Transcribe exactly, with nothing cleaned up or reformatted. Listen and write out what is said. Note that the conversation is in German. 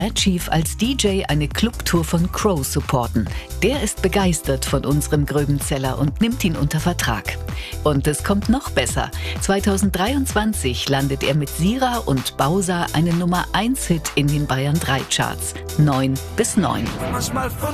Chief als D J eine Clubtour von Crow supporten. Der ist begeistert von unserem Gröbenzeller und nimmt ihn unter Vertrag. Und es kommt noch besser. zweitausenddreiundzwanzig landet er mit Sira und Bowser einen Nummer eins Hit in den Bayern drei Charts. neun bis neun.